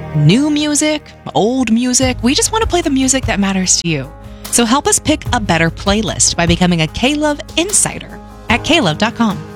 New music, old music, we just want to play the music that matters to you. So help us pick a better playlist by becoming a K-Love Insider at klove.com.